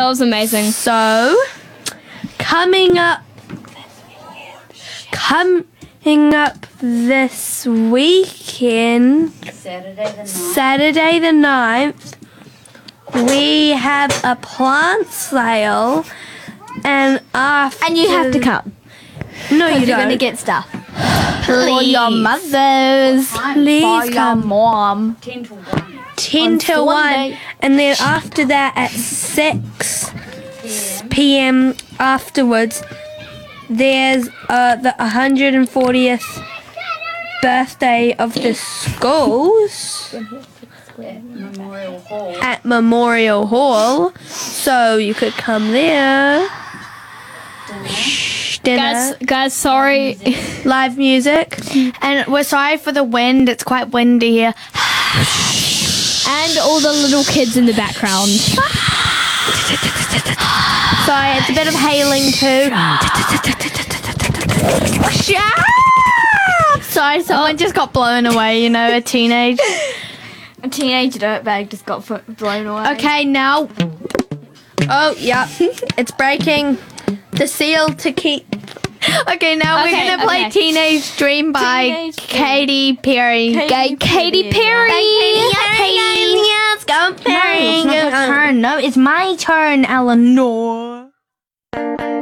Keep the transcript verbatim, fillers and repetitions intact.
was amazing. So, coming up, coming up this weekend, Saturday the ninth. Saturday the ninth, we have a plant sale, and after And you have to come. No, you You're don't. going to get stuff. Please. For your mothers. Please For your come. mom. ten to one. ten on till one, Sunday. and then after that at six p.m. afterwards, there's uh, the one hundred fortieth birthday of the schools At Memorial Hall. at Memorial Hall, so you could come there. Shh, dinner, Guys, guys, sorry. live music. And we're sorry for the wind. It's quite windy here. And all the little kids in the background. Sorry, it's a bit of hailing too. Sorry, someone just got blown away, you know, a teenage. A teenage dirtbag just got fo- blown away. Okay, now. Oh, yeah, it's breaking. The seal to keep. Okay, now Okay, we're gonna play okay. Teenage Dream by Teenage Dream. Katy Perry. Katy Katy, Katy Perry. Perry. Hi, Katy. Yes, go, No, it's not your turn. No, it's my turn, Eleanor.